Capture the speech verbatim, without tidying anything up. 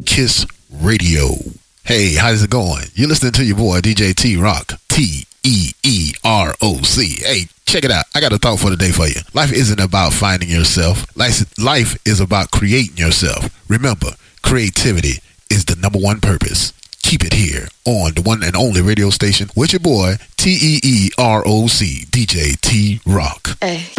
Kiss Radio. Hey, how's it going? You're listening to your boy, D J T-Rock. T E E R O C. Hey, check it out. I got a thought for the day for you. Life isn't about finding yourself. Life, life is about creating yourself. Remember, creativity is the number one purpose. Keep it here on the one and only radio station with your boy, T E E R O C, D J T-Rock. Hey.